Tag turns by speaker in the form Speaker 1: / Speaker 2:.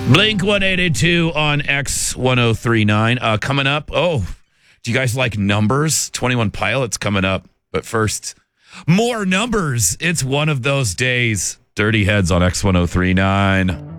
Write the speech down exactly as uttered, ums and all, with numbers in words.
Speaker 1: Blink one eighty-two on X ten thirty-nine. Uh, coming up. Oh, do you guys like numbers? twenty-one Pilots coming up. But first, more numbers. It's one of those days. Dirty Heads on X ten thirty-nine.